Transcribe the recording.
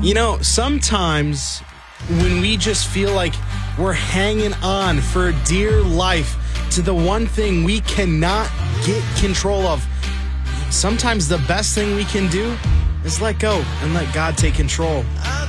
Sometimes when we just feel like we're hanging on for dear life to the one thing we cannot get control of, sometimes the best thing we can do is let go and let God take control.